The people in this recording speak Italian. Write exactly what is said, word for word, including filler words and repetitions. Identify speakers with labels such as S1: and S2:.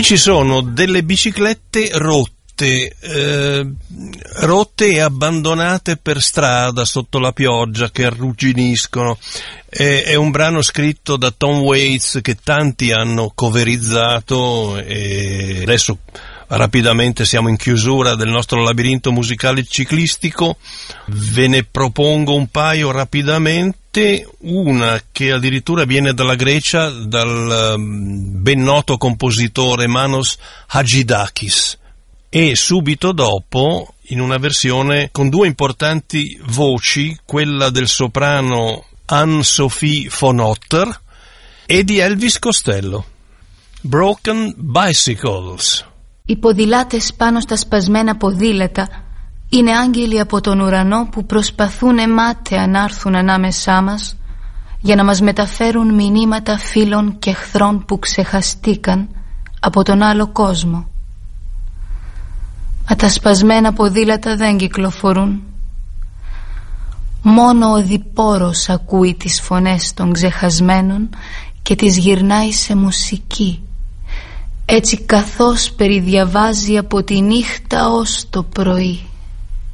S1: Qui ci sono delle biciclette rotte, eh, rotte e abbandonate per strada sotto la pioggia, che arrugginiscono. È, è un brano scritto da Tom Waits che tanti hanno coverizzato, e adesso rapidamente siamo in chiusura del nostro labirinto musicale ciclistico. Ve ne propongo un paio rapidamente, una che addirittura viene dalla Grecia, dal ben noto compositore Manos Hadjidakis, e subito dopo, in una versione con due importanti voci, quella del soprano Anne-Sophie von Otter e di Elvis Costello, Broken Bicycles.
S2: Οι ποδηλάτες πάνω στα σπασμένα ποδήλατα είναι άγγελοι από τον ουρανό που προσπαθούν μάταια να έρθουν ανάμεσά μας για να μας μεταφέρουν μηνύματα φίλων και εχθρών που ξεχαστήκαν από τον άλλο κόσμο. Μα τα σπασμένα ποδήλατα δεν κυκλοφορούν. Μόνο ο διπόρος ακούει τις φωνές των ξεχασμένων και τις γυρνάει σε μουσική, έτσι καθώς περιδιαβάζει από τη νύχτα ως το πρωί.